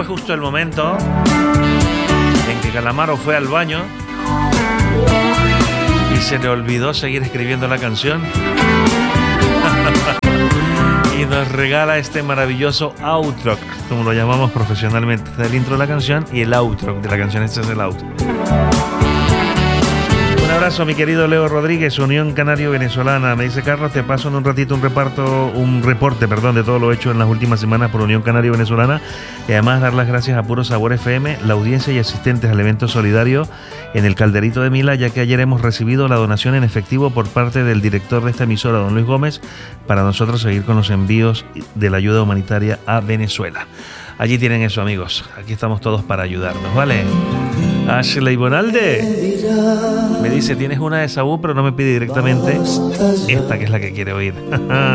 justo el momento en que Calamaro fue al baño y se le olvidó seguir escribiendo la canción. Y nos regala este maravilloso outro, como lo llamamos profesionalmente. Este es el intro de la canción y el outro de la canción. Este es el outro. Un abrazo a mi querido Leo Rodríguez, Unión Canario Venezolana. Me dice: Carlos, te paso en un ratito un reporte de todo lo hecho en las últimas semanas por Unión Canario Venezolana, y además dar las gracias a Puro Sabor FM, la audiencia y asistentes al evento solidario en el Calderito de Mila, ya que ayer hemos recibido la donación en efectivo por parte del director de esta emisora, don Luis Gómez, para nosotros seguir con los envíos de la ayuda humanitaria a Venezuela. Allí tienen eso, amigos. Aquí estamos todos para ayudarnos, ¿vale? Ashley Bonalde me dice: tienes una de Saúl, pero no me pide directamente esta, que es la que quiere oír.